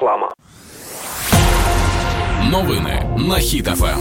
Реклама. Новини на Хіт ФМ.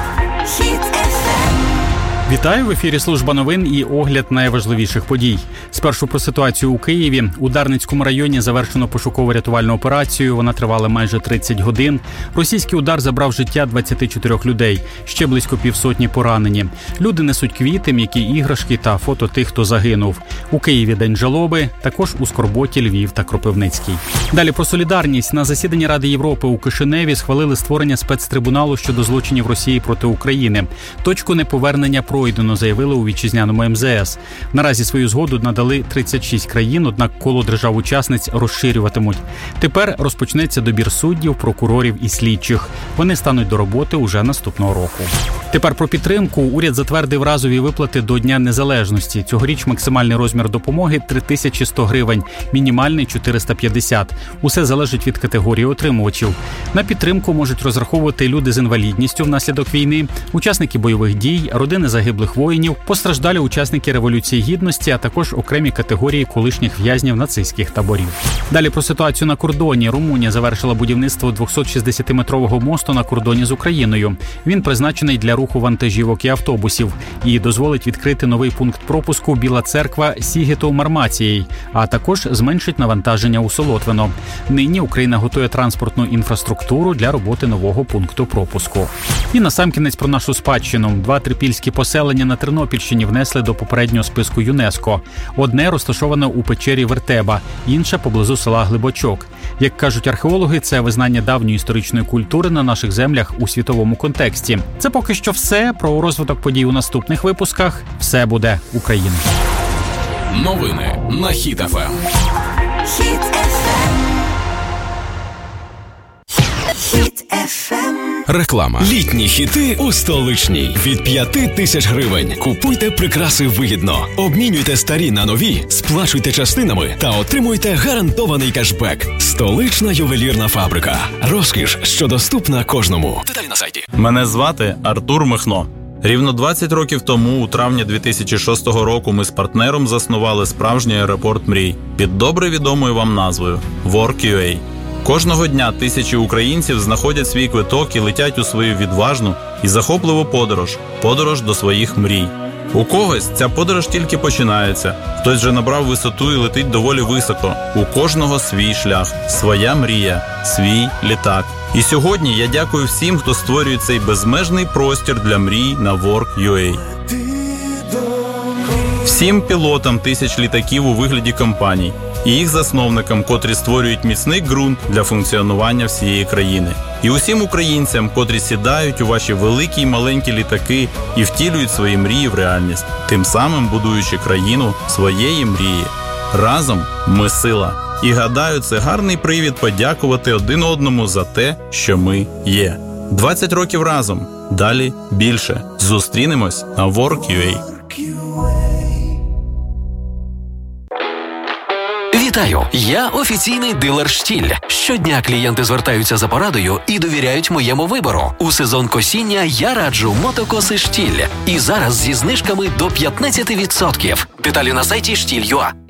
Вітаю, в ефірі служба новин і огляд найважливіших подій. Спершу про ситуацію у Києві. У Дарницькому районі завершено пошуково-рятувальну операцію. Вона тривала майже 30 годин. Російський удар забрав життя 24 людей. Ще близько півсотні поранені. Люди несуть квіти, м'які іграшки та фото тих, хто загинув. У Києві день жалоби, також у скорботі Львів та Кропивницький. Далі про солідарність. На засіданні Ради Європи у Кишиневі схвалили створення спецтрибуналу щодо злочинів Росії проти України. Точку неповернення пройдено, заявили у вітчизняному МЗС. Наразі свою згоду надали 36 країн, однак коло держав-учасниць розширюватимуть. Тепер розпочнеться добір суддів, прокурорів і слідчих. Вони стануть до роботи уже наступного року. Тепер про підтримку. Уряд затвердив разові виплати до Дня Незалежності. Цьогоріч максимальний розмір допомоги – 3100 гривень, мінімальний – 450. Усе залежить від категорії отримувачів. На підтримку можуть розраховувати люди з інвалідністю внаслідок війни, учасники бойових дій, родини загиблих воїнів, постраждалі учасники Революції Гідності, а також окремі категорії колишніх в'язнів нацистських таборів. Далі про ситуацію на кордоні. Румунія завершила будівництво 260-метрового мосту на кордоні з Україною. Він призначений для руху вантажівок і автобусів і дозволить відкрити новий пункт пропуску Біла Церква Сігетов-Мармацієй, а також зменшить навантаження у Солотвино. Нині Україна готує транспортну інфраструктуру для роботи нового пункту пропуску. І насамкінець про нашу спадщину. 2 трипільські поселення на Тернопільщині внесли до попереднього списку ЮНЕСКО. Одне розташоване у печері Вертеба, інше поблизу села Глибочок. Як кажуть археологи, це визнання давньої історичної культури на наших землях у світовому контексті. Це поки що все. Про розвиток подій у наступних випусках. Все буде Україна. Новини на Хіт ФМ. Реклама. Літні хіти у столичній. Від 5000 гривень. Купуйте прикраси вигідно. Обмінюйте старі на нові, сплачуйте частинами та отримуйте гарантований кешбек. Столична ювелірна фабрика. Розкіш, що доступна кожному. Деталі на сайті. Мене звати Артур Михно. Рівно 20 років тому, у травні 2006 року, ми з партнером заснували справжній аеропорт мрій під добре відомою вам назвою Work.ua. Кожного дня тисячі українців знаходять свій квиток і летять у свою відважну і захопливу подорож до своїх мрій. У когось ця подорож тільки починається, хтось вже набрав висоту і летить доволі високо. У кожного свій шлях, своя мрія, свій літак. І сьогодні я дякую всім, хто створює цей безмежний простір для мрій на Work.ua. Всім пілотам тисяч літаків у вигляді компаній і їх засновникам, котрі створюють міцний ґрунт для функціонування всієї країни. І усім українцям, котрі сідають у ваші великі й маленькі літаки і втілюють свої мрії в реальність, тим самим будуючи країну своєї мрії. Разом ми сила. І гадаю, це гарний привід подякувати один одному за те, що ми є. 20 років разом. Далі більше. Зустрінемось на Work.ua. Вітаю! Я офіційний дилер «Штіль». Щодня клієнти звертаються за порадою і довіряють моєму вибору. У сезон косіння я раджу мотокоси «Штіль». І зараз зі знижками до 15%. Деталі на сайті «Штіль.ua».